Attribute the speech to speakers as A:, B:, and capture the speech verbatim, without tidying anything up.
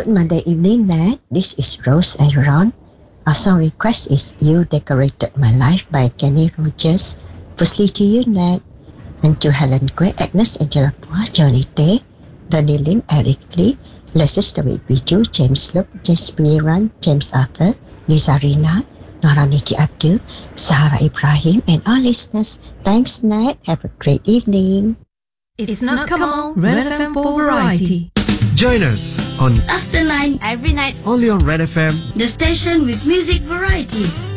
A: Good Monday evening, Nat. This is Rose and Ron. Our song request is You Decorated My Life by Kenny Rogers. Firstly to you, Nat. And to Helen Quay, Agnes Angela Pua, Johnny Tay, Donnie Lim, Eric Lee, Leslie David Biju, James Luke, James Pengiran, James Arthur, Lisa Rina, Nora Niji Abdul, Sahara Ibrahim, and all listeners. Thanks, Nat. Have a great evening.
B: It's not Kamal, Red F M for variety.
C: Join us on
D: After nine every night,
C: only on Red F M,
D: the station with music variety.